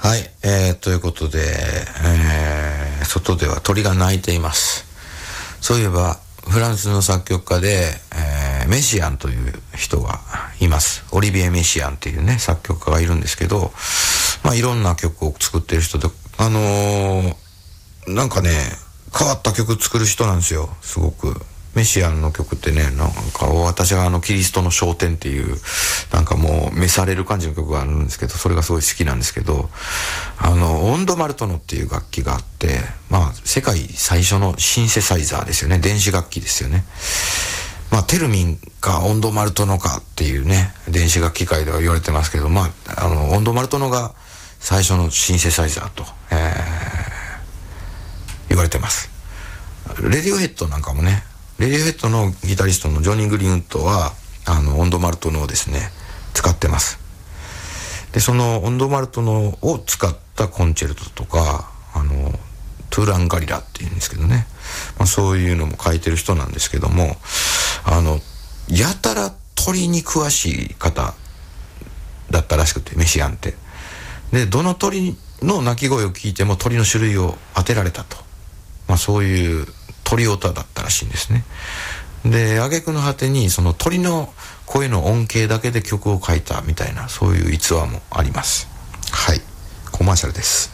はい、ということで、外では鳥が鳴いています。そういえばフランスの作曲家で、メシアンという人がいます。オリビエ・メシアンっていうね作曲家がいるんですけど、いろんな曲を作ってる人で、なんかね変わった曲作る人なんですよ。すごくメシアンの曲ってね、なんか私がキリストの昇天っていうなんかもう召される感じの曲があるんですけど、それがすごい好きなんですけど、オンドマルトノっていう楽器があって、世界最初のシンセサイザーですよね。電子楽器ですよね。テルミンかオンドマルトノかっていうね電子楽器界では言われてますけど、オンドマルトノが最初のシンセサイザーと、言われてます。レディオヘッドなんかもね、レディオヘッドのギタリストのジョニー・グリーンウッドはオンドマルトノをですね使ってます。でそのオンドマルトノを使ったコンチェルトとかトゥーランガリラっていうんですけどね、そういうのも書いてる人なんですけども、やたら鳥に詳しい方だったらしくて、メシアンってでどの鳥の鳴き声を聞いても鳥の種類を当てられたと、そういう鳥オタだったらしいんですね。で挙句の果てにその鳥の声の音形だけで曲を書いたみたいな、そういう逸話もあります。はい、コマーシャルです。